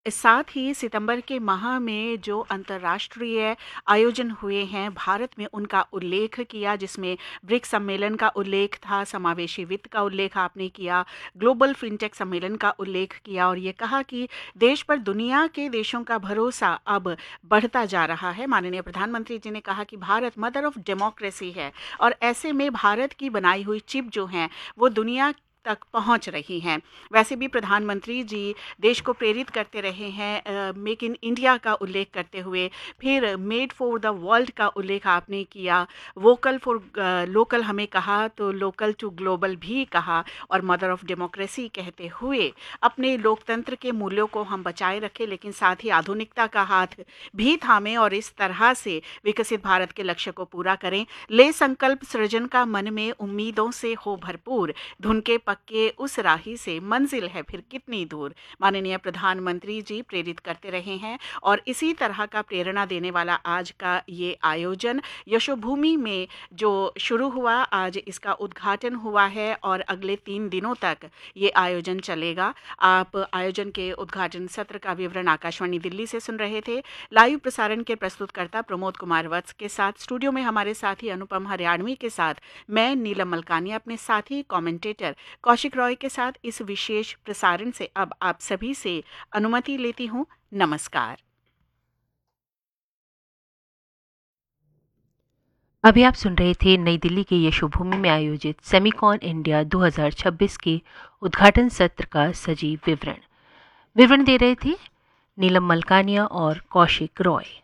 साथ ही सितंबर के माह में जो अंतर्राष्ट्रीय आयोजन हुए हैं भारत में, उनका उल्लेख किया, जिसमें ब्रिक्स सम्मेलन का उल्लेख था, समावेशी वित्त का उल्लेख आपने किया, ग्लोबल फिनटेक सम्मेलन का उल्लेख किया और ये कहा कि देश पर दुनिया के देशों का भरोसा अब बढ़ता जा रहा है। माननीय प्रधानमंत्री जी ने कहा कि भारत मदर ऑफ डेमोक्रेसी है और ऐसे में भारत की बनाई हुई चिप जो हैं वो दुनिया तक पहुंच रही हैं। वैसे भी प्रधानमंत्री जी देश को प्रेरित करते रहे हैं मेक इन इंडिया का उल्लेख करते हुए, फिर मेड फॉर द वर्ल्ड का उल्लेख आपने किया, वोकल फॉर लोकल हमें कहा तो लोकल टू ग्लोबल भी कहा और मदर ऑफ डेमोक्रेसी कहते हुए अपने लोकतंत्र के मूल्यों को हम बचाए रखें, लेकिन साथ ही आधुनिकता का हाथ भी थामें और इस तरह से विकसित भारत के लक्ष्य को पूरा करें। ले संकल्प सृजन का मन में उम्मीदों से हो भरपूर, धुन के पक्के उस राही से मंजिल है फिर कितनी दूर। माननीय प्रधानमंत्री जी प्रेरित करते रहे हैं और इसी तरह का प्रेरणा देने वाला आज का ये आयोजन यशोभूमि में जो शुरू हुआ, आज इसका उद्घाटन हुआ है और अगले 3 दिनों तक ये आयोजन चलेगा। आप आयोजन के उद्घाटन सत्र का विवरण आकाशवाणी दिल्ली से सुन रहे थे। लाइव प्रसारण के प्रस्तुतकर्ता प्रमोद कुमार वत्स के साथ स्टूडियो में हमारे साथी अनुपम हरियाणवी के साथ मैं नीलम मलकानी अपने साथी कमेंटेटर कौशिक रॉय के साथ इस विशेष प्रसारण से अब आप सभी से अनुमति लेती हूँ। नमस्कार। अभी आप सुन रहे थे नई दिल्ली के यशोभूमि में आयोजित सेमिकॉन इंडिया 2026 के उद्घाटन सत्र का सजीव विवरण दे रहे थे नीलम मलकानिया और कौशिक रॉय।